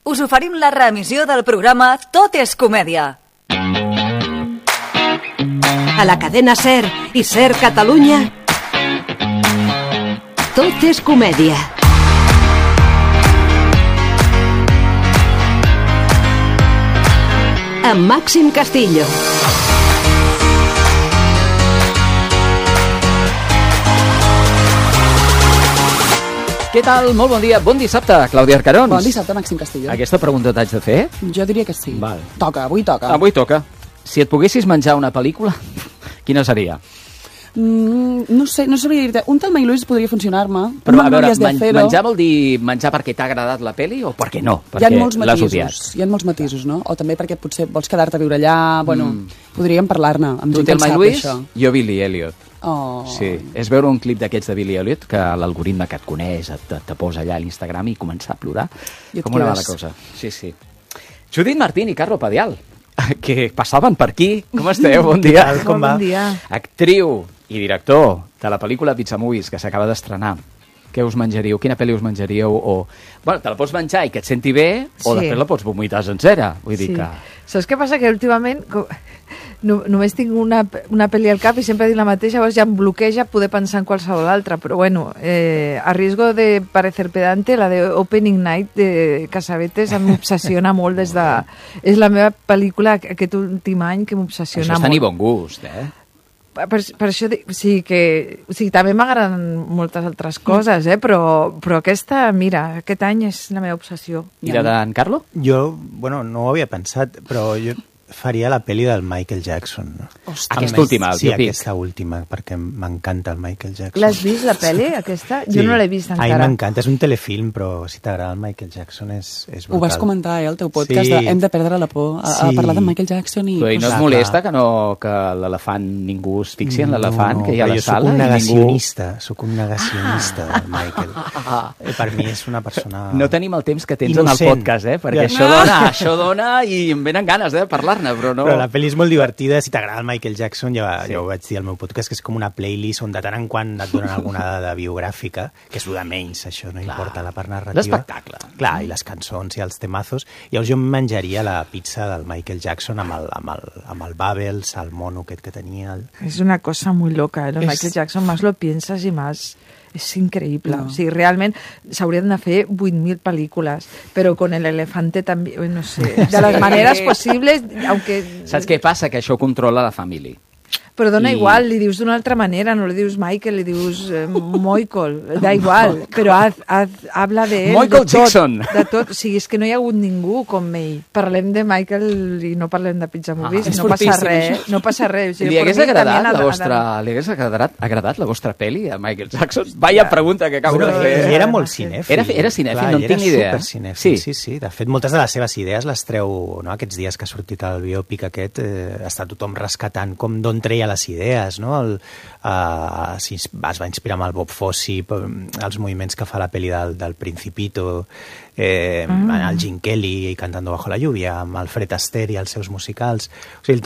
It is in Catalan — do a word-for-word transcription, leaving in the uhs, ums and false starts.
us oferim la reemissió del programa Tot és comèdia. A la cadena SER i SER Catalunya, Tot és comèdia. Amb Màxim Castillo. Què tal? Molt bon dia. Bon dissabte, Clàudia Arcarons. Bon dissabte, Màxim Castillo. Aquesta pregunta t'haig de fer? Jo diria que sí. Val. Toca, avui toca. Avui toca. Si et poguessis menjar una pel·lícula, quina seria? Mm, no sé, no sabria dir-te. Un Telma i Luis podria funcionar-me. Però, un a veure, de men Acero. menjar vol dir menjar perquè t'ha agradat la pel·li o perquè no? Hi ha Perquè molts l'has matisos. odiat. Hi ha molts matisos, no? O també perquè potser vols quedar-te a viure allà. Bueno, Mm. podríem parlar-ne amb Tu, gent que en Telma i sap Luis, d'això. jo Billy Elliot. Oh. Sí, és veure un clip d'aquests de Billy Elliot que l'algoritme que et coneix et, te posa allà a l'Instagram i començar a plorar. I et Com una mala quedes. cosa. Sí, sí. Judit Martín i Carlo Padial, que passaven per aquí. Com esteu? Bon dia. Tal, com va? Bon dia. Actriu i director de la pel·lícula Pizza Movies, que s'acaba d'estrenar. Què us menjaríeu? Quina pel·li us menjaríeu? O... Bueno, te la pots menjar i que et senti bé, o Sí. després la pots vomitar sencera. Vull dir Sí. que... Saps què passa? Que últimament co- no, només tinc una, una pel·li al cap i sempre dic la mateixa, llavors ja em bloqueja poder pensar en qualsevol altra, però bueno, eh, a riesgo de parecer pedante, la de Opening Night de Casavetes em obsessiona molt des de... És la meva pel·lícula aquest últim any que m'obsessiona Això és molt. tenir bon gust, eh? Per, per això dic, sí que o sigui, també m'agraden moltes altres coses, eh? però, però aquesta, mira, aquest any és la meva obsessió. I la d'en Carlo? Jo, bueno, no ho havia pensat, però jo faria la pel·li del Michael Jackson. No? Ostres. Aquesta última, el Sí, biopic. aquesta última, perquè m'encanta el Michael Jackson. L'has vist, la pel·li, aquesta? Jo Sí. no l'he vist Ai, encara. m'encanta, és un telefilm, però si t'agrada el Michael Jackson és, és brutal. Ho vas comentar, eh, al teu podcast, Sí. de Hem de perdre la por, a, a Sí. parlar de Michael Jackson i... Però i no Clar, es molesta clar. que, no, que l'elefant, ningú es fixi en l'elefant no, que hi ha a però la jo sala? soc un i ningú... negacionista, soc un negacionista del Michael. Eh, Per mi és una persona... No tenim el temps que tens en el Innocent. podcast, eh? Perquè Ja. això dona, això dona i em venen ganes eh, de parlar-ne, però no... Però la pel·li és molt divertida, si t'agrada el Michael Jackson, ja, Sí. ja ho vaig dir al meu podcast, que és com una playlist on de tant en quant et donen alguna dada biogràfica, que és el de menys, això, no Clar. importa la part narrativa. L'espectacle. Clar, i les cançons i els temazos. Llavors jo em menjaria la pizza del Michael Jackson amb el, amb el, amb el Bubbles, el mono aquest que tenia. El... Es una cosa muy loca, ¿eh? Los Es- Michael Jackson, más lo piensas y más... És increïble. No. O sigui, realment s'haurien de fer vuit mil pel·lícules, però con el elefante també, no sé, de les maneres possibles, aunque... Saps què passa? Que això controla la família. Però dona I- igual, li dius d'una altra manera, no li dius Michael, li dius eh, Michael, da igual, però haz, haz, habla de ell, Michael de tot, Jackson. de tot. O sigui, és que no hi ha hagut ningú com ell. Parlem de Michael i no parlem de Pizza Movies, Ah, és no passa fortíssim, res, això. no passa res. O sigui, Li per hagués mi agradat també ha la de- vostra, li hagués agradat, agradat la vostra pel·li a Michael Jackson? Vaya pregunta que acabo Bueno, de fer. ell era molt cinèfil. Era- era cinèfil, Clar, no en ell era tinc ni idea. supercinèfil, Sí. sí. sí, sí. De fet, moltes de les seves idees les treu, no? Aquests dies que ha sortit el biòpic aquest, eh, està tothom rescatant com d'on treia les idees, no? El, eh, si es es va inspirar amb el Bob Fosse, p- els moviments que fa la pel·li del, del Principito, eh, mm. el Gene Kelly cantando bajo la lluvia, amb el Fred Astaire i els seus musicals. O sigui,